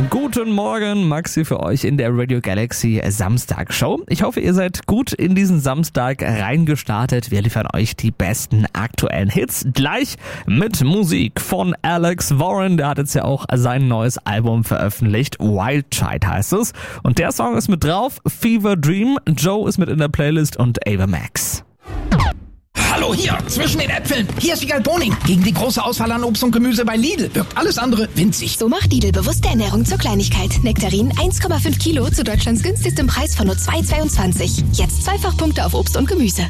Guten Morgen, Maxi für euch in der Radio Galaxy Samstag-Show. Ich hoffe, ihr seid gut in diesen Samstag reingestartet. Wir liefern euch die besten aktuellen Hits gleich mit Musik von Alex Warren. Der hat jetzt ja auch sein neues Album veröffentlicht. Wild Child heißt es. Und der Song ist mit drauf. Fever Dream. Joe ist mit in der Playlist und Ava Max. Hallo, hier, zwischen den Äpfeln. Hier ist Wiegald Boning. Gegen die große Auswahl an Obst und Gemüse bei Lidl wirkt alles andere winzig. So macht Lidl bewusste Ernährung zur Kleinigkeit. Nektarin 1,5 Kilo zu Deutschlands günstigstem Preis von nur 2,22. Jetzt Zweifachpunkte auf Obst und Gemüse.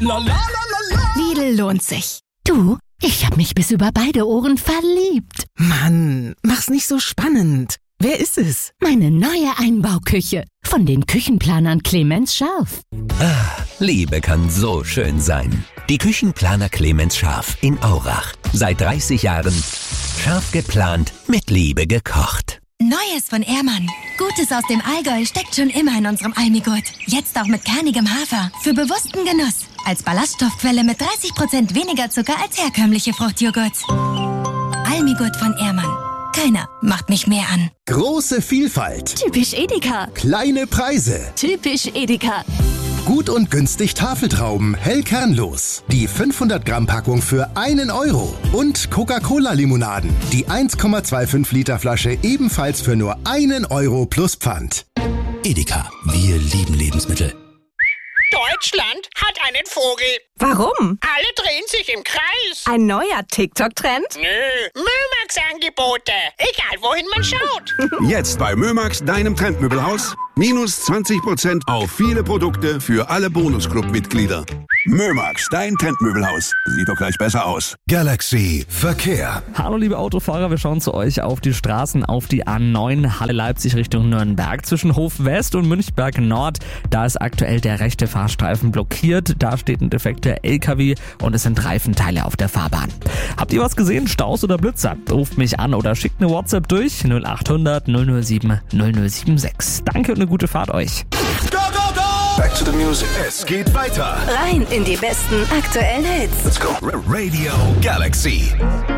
Lidl lohnt sich. Du, ich hab mich bis über beide Ohren verliebt. Mann, mach's nicht so spannend. Wer ist es? Meine neue Einbauküche. Von den Küchenplanern Clemens Scharf. Liebe kann so schön sein. Die Küchenplaner Clemens Scharf in Aurach. Seit 30 Jahren scharf geplant, mit Liebe gekocht. Neues von Ehrmann. Gutes aus dem Allgäu steckt schon immer in unserem Almigurt. Jetzt auch mit kernigem Hafer. Für bewussten Genuss. Als Ballaststoffquelle mit 30% weniger Zucker als herkömmliche Fruchtjoghurt. Almigurt von Ehrmann. Keiner macht mich mehr an. Große Vielfalt. Typisch Edeka. Kleine Preise. Typisch Edeka. Gut und günstig Tafeltrauben, hell kernlos. Die 500 Gramm Packung für 1 Euro. Und Coca-Cola-Limonaden. Die 1,25 Liter Flasche ebenfalls für nur 1 Euro plus Pfand. Edeka, wir lieben Lebensmittel. Deutschland hat einen Vogel. Warum? Alle drehen sich im Kreis. Ein neuer TikTok-Trend? Nö, Mömax-Angebote. Egal, wohin man schaut. Jetzt bei Mömax, deinem Trendmöbelhaus. Minus 20% auf viele Produkte für alle Bonusclub-Mitglieder. Mömax, dein Trendmöbelhaus. Sieht doch gleich besser aus. Galaxy Verkehr. Hallo liebe Autofahrer, wir schauen zu euch auf die Straßen, auf die A9 Halle-Leipzig Richtung Nürnberg. Zwischen Hof West und Münchberg Nord, da ist aktuell der rechte Fahrstreifen blockiert. Da steht ein defekter LKW und es sind Reifenteile auf der Fahrbahn. Habt ihr was gesehen? Staus oder Blitzer? Ruft mich an oder schickt eine WhatsApp durch 0800 007 0076. Danke und eine gute Fahrt euch. Go, go, go! Back to the music. Es geht weiter. Rein in die besten aktuellen Hits. Let's go. Radio Galaxy.